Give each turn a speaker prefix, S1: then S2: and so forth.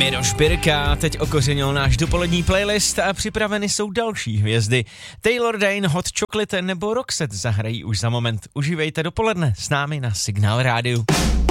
S1: Miroš Birka teď okořenil náš dopolední playlist a připraveny jsou další hvězdy. Taylor Dane, Hot Chocolate nebo Roxette zahrají už za moment. Užívejte dopoledne s námi na Signál Rádiu.